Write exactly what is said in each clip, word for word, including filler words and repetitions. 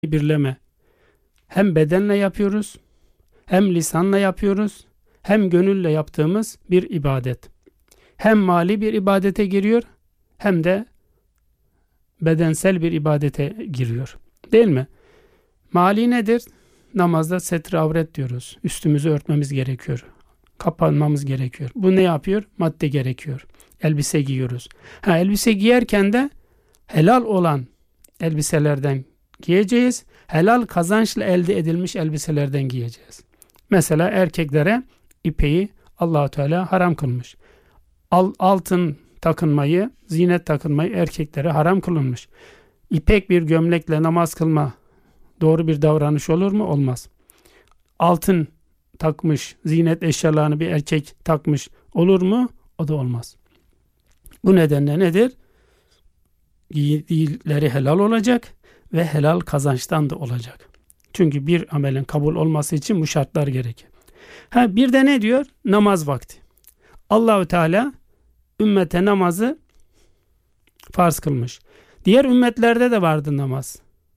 birleme. Hem bedenle yapıyoruz, hem lisanla yapıyoruz, hem gönülle yaptığımız bir ibadet. Hem mali bir ibadete giriyor, hem de bedensel bir ibadete giriyor. Değil mi? Mali nedir? Namazda setre avret diyoruz. Üstümüzü örtmemiz gerekiyor. Kapanmamız gerekiyor. Bu ne yapıyor? Madde gerekiyor. Elbise giyiyoruz. Ha, elbise giyerken de helal olan elbiselerden giyeceğiz. Helal kazançla elde edilmiş elbiselerden giyeceğiz. Mesela erkeklere ipeği Allah-u Teala haram kılmış. Altın takınmayı, zinet takınmayı erkeklere haram kılınmış. İpek bir gömlekle namaz kılma doğru bir davranış olur mu? Olmaz. Altın takmış, zinet eşyalarını bir erkek takmış olur mu? O da olmaz. Bu nedenle nedir? Giydiğleri helal olacak ve helal kazançtan da olacak. Çünkü bir amelin kabul olması için bu şartlar gerekir. Ha, bir de ne diyor? Namaz vakti. Allah-u Teala ümmete namazı farz kılmış. Diğer ümmetlerde de vardı namaz.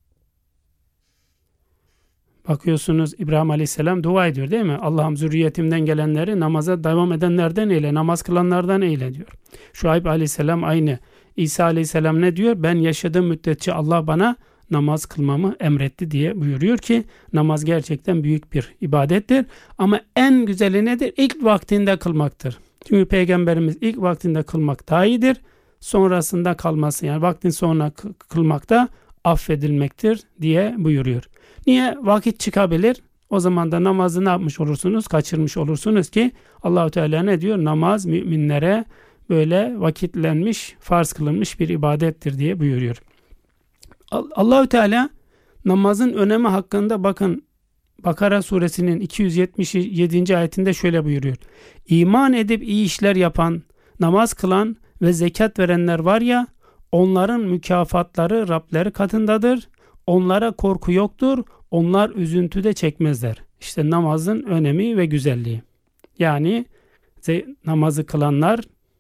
Bakıyorsunuz İbrahim Aleyhisselam dua ediyor değil mi? Allah'ım zürriyetimden gelenleri namaza devam edenlerden eyle, namaz kılanlardan eyle diyor. Şuayb Aleyhisselam aynı. İsa Aleyhisselam ne diyor? Ben yaşadığım müddetçe Allah bana namaz kılmamı emretti diye buyuruyor ki namaz gerçekten büyük bir ibadettir. Ama en güzeli nedir? İlk vaktinde kılmaktır. Çünkü Peygamberimiz ilk vaktinde kılmak daha iyidir. Sonrasında kalması yani vaktin sonra kılmakta affedilmektir diye buyuruyor. Niye? Vakit çıkabilir. O zaman da namazı ne yapmış olursunuz? Kaçırmış olursunuz ki Allah-u Teala ne diyor? Namaz müminlere böyle vakitlenmiş, farz kılınmış bir ibadettir diye buyuruyor. Allah-u Teala namazın önemi hakkında bakın Bakara suresinin iki yüz yetmiş yedinci ayetinde şöyle buyuruyor. İman edip iyi işler yapan, namaz kılan ve zekat verenler var ya, onların mükafatları Rableri katındadır. Onlara korku yoktur. Onlar üzüntü de çekmezler. İşte namazın önemi ve güzelliği. Yani namazı kılanlar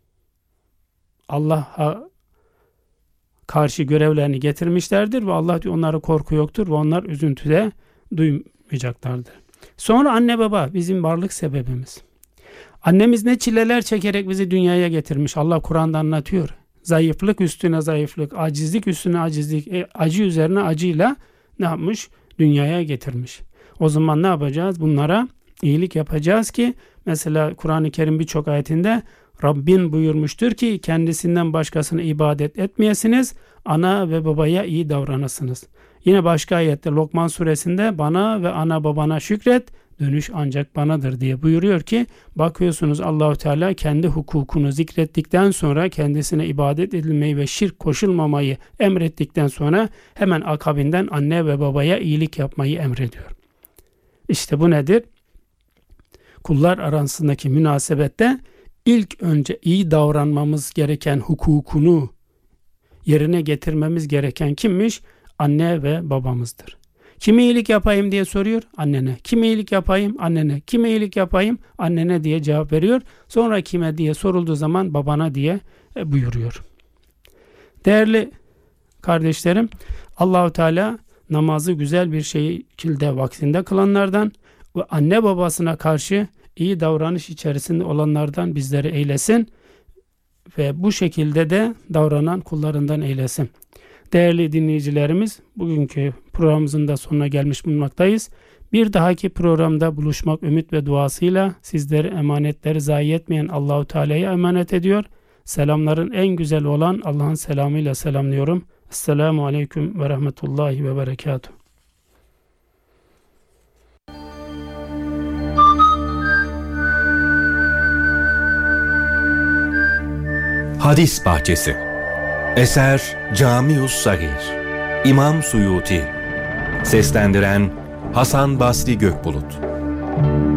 Allah'a karşı görevlerini getirmişlerdir ve Allah diyor onlara korku yoktur ve onlar üzüntü de duymayacaklardır. Sonra anne baba bizim varlık sebebimiz. Annemiz ne çileler çekerek bizi dünyaya getirmiş. Allah Kur'an'da anlatıyor. Zayıflık üstüne zayıflık, acizlik üstüne acizlik, e, acı üzerine acıyla ne yapmış? Dünyaya getirmiş. O zaman ne yapacağız? Bunlara iyilik yapacağız ki mesela Kur'an-ı Kerim birçok ayetinde Rabbin buyurmuştur ki kendisinden başkasına ibadet etmeyesiniz, ana ve babaya iyi davranasınız. Yine başka ayette Lokman suresinde bana ve ana babana şükret, dönüş ancak banadır diye buyuruyor ki bakıyorsunuz Allah-u Teala kendi hukukunu zikrettikten sonra kendisine ibadet edilmeyi ve şirk koşulmamayı emrettikten sonra hemen akabinden anne ve babaya iyilik yapmayı emrediyor. İşte bu nedir? Kullar arasındaki münasebette ilk önce iyi davranmamız gereken hukukunu yerine getirmemiz gereken kimmiş? Anne ve babamızdır. Kime iyilik yapayım diye soruyor? Annene. Kime iyilik yapayım? Annene. Kime iyilik yapayım? Annene diye cevap veriyor. Sonra kime diye sorulduğu zaman babana diye buyuruyor. Değerli kardeşlerim, Allah-u Teala namazı güzel bir şekilde vaktinde kılanlardan ve anne babasına karşı iyi davranış içerisinde olanlardan bizleri eylesin ve bu şekilde de davranan kullarından eylesin. Değerli dinleyicilerimiz, bugünkü programımızın da sonuna gelmiş bulunmaktayız. Bir dahaki programda buluşmak ümit ve duasıyla sizleri emanetleri zayi etmeyen Allah-u Teala'ya emanet ediyor. Selamların en güzel olan Allah'ın selamıyla selamlıyorum. Esselamu Aleyküm ve Rahmetullahi ve Berekatuhu. Hadis Bahçesi. Eser Camius Sagir. İmam Suyuti. Seslendiren Hasan Basri Gökbulut.